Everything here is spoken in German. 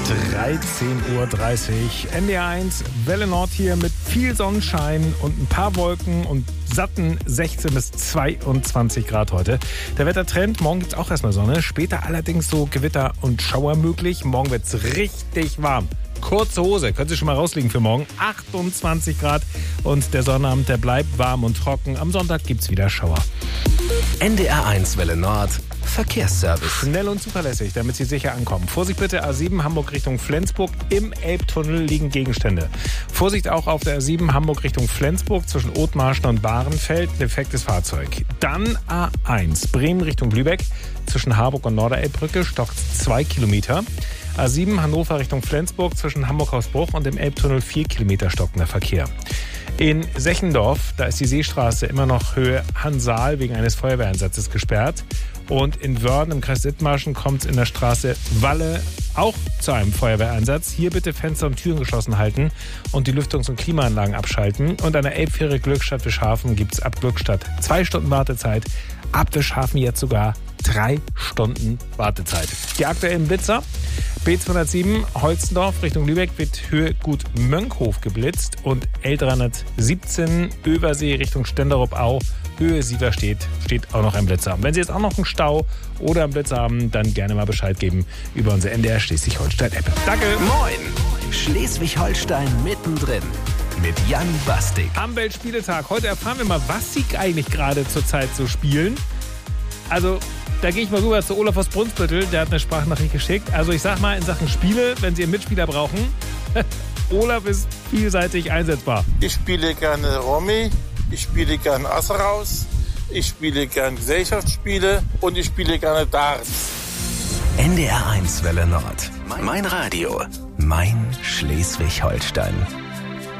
13:30 Uhr. NDR1 Welle Nord hier mit viel Sonnenschein und ein paar Wolken und satten 16 bis 22 Grad heute. Der Wettertrend, morgen gibt es auch erstmal Sonne, später allerdings so Gewitter und Schauer möglich. Morgen wird es richtig warm. Kurze Hose, könnt ihr schon mal rauslegen für morgen. 28 Grad und der Sonnabend, der bleibt warm und trocken. Am Sonntag gibt es wieder Schauer. NDR1 Welle Nord, Verkehrsservice. Schnell und zuverlässig, damit Sie sicher ankommen. Vorsicht bitte, A7 Hamburg Richtung Flensburg. Im Elbtunnel liegen Gegenstände. Vorsicht auch auf der A7 Hamburg Richtung Flensburg zwischen Othmarschen und Bahrenfeld. Defektes Fahrzeug. Dann A1 Bremen Richtung Lübeck. Zwischen Harburg und Norderelbbrücke stockt 2 Kilometer. A7 Hannover Richtung Flensburg zwischen Hamburg-Hausbruch und dem Elbtunnel 4 Kilometer stockender Verkehr. In Sechendorf, da ist die Seestraße immer noch Höhe Hansaal wegen eines Feuerwehreinsatzes gesperrt. Und in Wörden im Kreis Dithmarschen kommt es in der Straße Walle auch zu einem Feuerwehreinsatz. Hier bitte Fenster und Türen geschlossen halten und die Lüftungs- und Klimaanlagen abschalten. Und an der Elbfähre Glückstadt-Wischhafen gibt es ab Glückstadt 2 Stunden Wartezeit. Ab Wischhafen jetzt sogar 3 Stunden Wartezeit. Die aktuellen Blitzer. B207 Holzendorf Richtung Lübeck wird Höhe Gut Mönkhof geblitzt und L317 Översee Richtung Stenderup-Au Höhe Sieverstedt steht auch noch ein Blitzer. Und wenn Sie jetzt auch noch einen Stau oder einen Blitzer haben, dann gerne mal Bescheid geben über unsere NDR Schleswig-Holstein-App. Danke. Moin, Schleswig-Holstein mittendrin mit Jan Bastik. Am Weltspieletag. Heute erfahren wir mal, was Sie eigentlich gerade zurzeit so spielen. Also, da gehe ich mal rüber zu Olaf aus Brunsbüttel, der hat eine Sprachnachricht geschickt. Also ich sag mal in Sachen Spiele, wenn Sie einen Mitspieler brauchen, Olaf ist vielseitig einsetzbar. Ich spiele gerne Romy, ich spiele gerne Asseraus, ich spiele gerne Gesellschaftsspiele und ich spiele gerne Darts. NDR1 Welle Nord. Mein Radio. Mein Schleswig-Holstein.